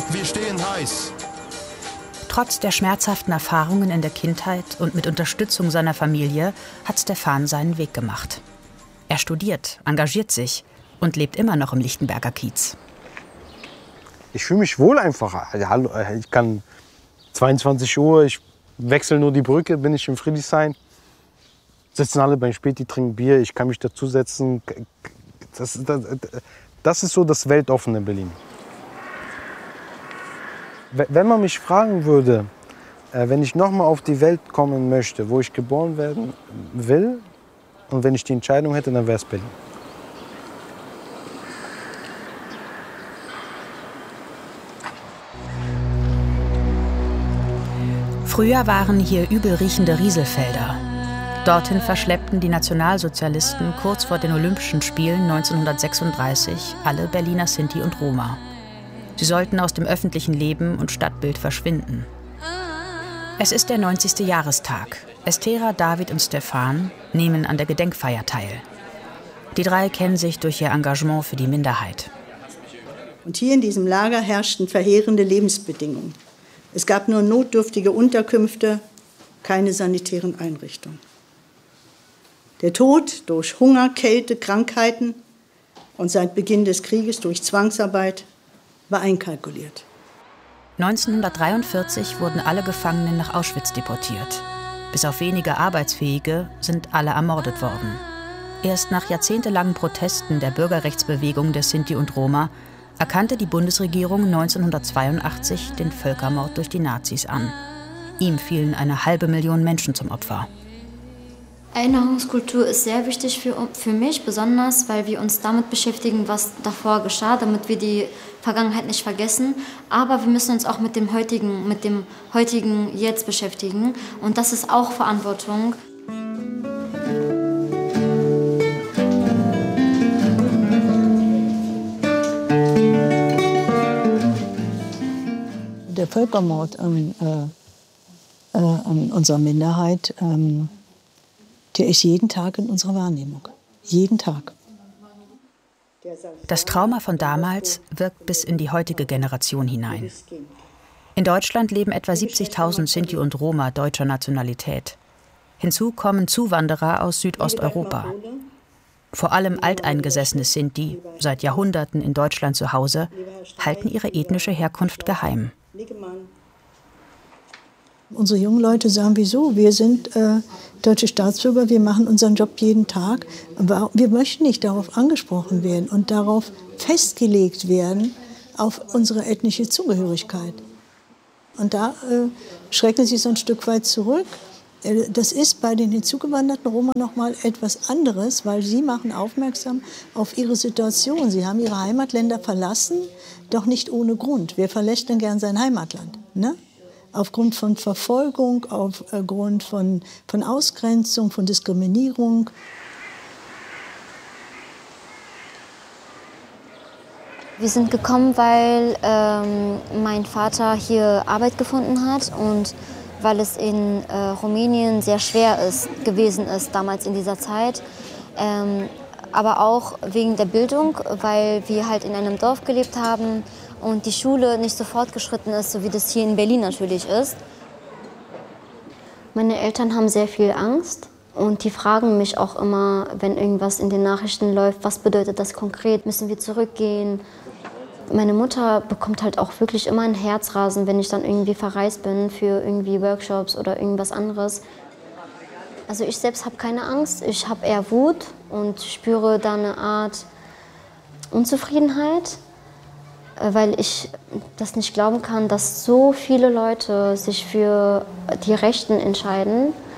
Wir stehen heiß. Trotz der schmerzhaften Erfahrungen in der Kindheit und mit Unterstützung seiner Familie hat Stefan seinen Weg gemacht. Er studiert, engagiert sich und lebt immer noch im Lichtenberger Kiez. Ich fühle mich wohl einfach. Ich kann 22 Uhr, ich wechsle nur die Brücke, bin ich im Friedrichshain. Sitzen alle beim Späti, trinken Bier, ich kann mich dazusetzen. Das ist so das weltoffene Berlin. Wenn man mich fragen würde, wenn ich noch mal auf die Welt kommen möchte, wo ich geboren werden will, und wenn ich die Entscheidung hätte, dann wäre es Berlin. Früher waren hier übelriechende Rieselfelder. Dorthin verschleppten die Nationalsozialisten kurz vor den Olympischen Spielen 1936 alle Berliner Sinti und Roma. Sie sollten aus dem öffentlichen Leben und Stadtbild verschwinden. Es ist der 90. Jahrestag. Estera, David und Stefan nehmen an der Gedenkfeier teil. Die drei kennen sich durch ihr Engagement für die Minderheit. Und hier in diesem Lager herrschten verheerende Lebensbedingungen. Es gab nur notdürftige Unterkünfte, keine sanitären Einrichtungen. Der Tod durch Hunger, Kälte, Krankheiten und seit Beginn des Krieges durch Zwangsarbeit war einkalkuliert. 1943 wurden alle Gefangenen nach Auschwitz deportiert. Bis auf wenige Arbeitsfähige sind alle ermordet worden. Erst nach jahrzehntelangen Protesten der Bürgerrechtsbewegung der Sinti und Roma erkannte die Bundesregierung 1982 den Völkermord durch die Nazis an. Ihm fielen 500.000 Menschen zum Opfer. Erinnerungskultur ist sehr wichtig für mich, besonders weil wir uns damit beschäftigen, was davor geschah, damit wir die Vergangenheit nicht vergessen. Aber wir müssen uns auch mit dem heutigen Jetzt beschäftigen. Und das ist auch Verantwortung. Der Völkermord an unserer Minderheit, der ist jeden Tag in unserer Wahrnehmung. Jeden Tag. Das Trauma von damals wirkt bis in die heutige Generation hinein. In Deutschland leben etwa 70.000 Sinti und Roma deutscher Nationalität. Hinzu kommen Zuwanderer aus Südosteuropa. Vor allem alteingesessene Sinti, seit Jahrhunderten in Deutschland zu Hause, halten ihre ethnische Herkunft geheim. Unsere jungen Leute sagen, wieso? Wir sind deutsche Staatsbürger, wir machen unseren Job jeden Tag. Aber wir möchten nicht darauf angesprochen werden und darauf festgelegt werden, auf unsere ethnische Zugehörigkeit. Und da schrecken sie so ein Stück weit zurück. Das ist bei den hinzugewanderten Roma noch mal etwas anderes, weil sie machen aufmerksam auf ihre Situation. Sie haben ihre Heimatländer verlassen, doch nicht ohne Grund. Wer verlässt denn gern sein Heimatland? Ne? Aufgrund von Verfolgung, aufgrund von Ausgrenzung, von Diskriminierung. Wir sind gekommen, weil mein Vater hier Arbeit gefunden hat und weil es in Rumänien sehr schwer gewesen ist damals in dieser Zeit. Aber auch wegen der Bildung, weil wir halt in einem Dorf gelebt haben und die Schule nicht so fortgeschritten ist, so wie das hier in Berlin natürlich ist. Meine Eltern haben sehr viel Angst und die fragen mich auch immer, wenn irgendwas in den Nachrichten läuft, was bedeutet das konkret, müssen wir zurückgehen? Meine Mutter bekommt halt auch wirklich immer ein Herzrasen, wenn ich dann irgendwie verreist bin für irgendwie Workshops oder irgendwas anderes. Also ich selbst habe keine Angst, ich habe eher Wut und spüre da eine Art Unzufriedenheit, weil ich das nicht glauben kann, dass so viele Leute sich für die Rechten entscheiden.